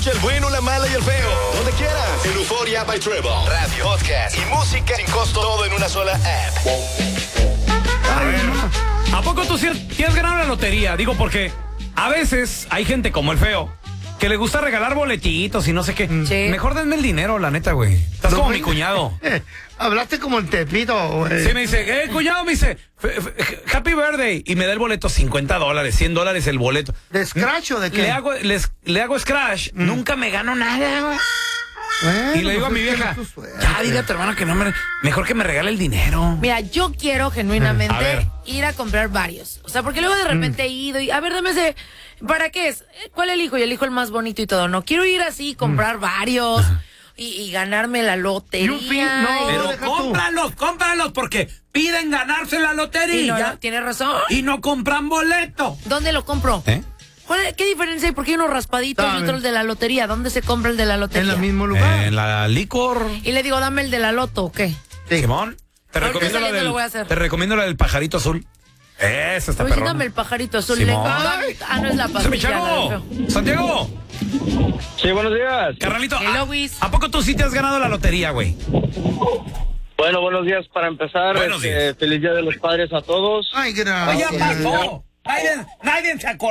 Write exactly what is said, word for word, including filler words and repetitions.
Escucha el bueno, la mala y el feo. Donde quieras. En Euforia by Treble. Radio, podcast y música sin costo. Todo en una sola app. A ver, ¿a poco tú sí has ganado la lotería? Digo, porque a veces hay gente como el feo que le gusta regalar boletitos y no sé qué. Sí. Mejor denme el dinero, la neta, güey. Estás no, como güey. Mi cuñado. Eh, hablaste como el Tepito, güey. Sí, me dice, eh, cuñado, me dice, happy birthday. Y me da el boleto, cincuenta dólares, cien dólares el boleto. ¿De scratch o de qué? Le hago, les, le hago scratch, mm. nunca me gano nada, güey. Bueno, y le digo pues a mi vieja, ya dile a tu hermano que no me... Mejor que me regale el dinero. Mira, yo quiero genuinamente a ir a comprar varios. O sea, porque luego de repente mm. he ido y... A ver, dame ese... ¿Para qué es? ¿Cuál elijo? Yo elijo el más bonito y todo. No, quiero ir así, comprar mm. varios y, y ganarme la lotería. Fin, no, pero cómpralos, cómpralos, porque piden ganarse la lotería. Y no, tienes razón. Y no compran boleto. ¿Dónde lo compro? ¿Eh? ¿Qué diferencia hay? ¿Por qué hay unos raspaditos y otro el de la lotería? ¿Dónde se compra el de la lotería? En el mismo lugar. Eh, en la licor. Y le digo, dame el de la loto, ¿o qué? Sí. Simón, te recomiendo, la del, lo voy a hacer. Te recomiendo la del pajarito azul. Esa está perrona. Dame el pajarito azul. Le... Ah, no es la pastilla. Santiago. Sí, buenos días. Carnalito, ¿a, ¿a poco tú sí te has ganado la lotería, güey? Bueno, buenos días para empezar. Buenos este, días. Feliz Día de los Padres a todos. Ay, gracias. Ay, ya pasó. Nadie, nadie se acordó.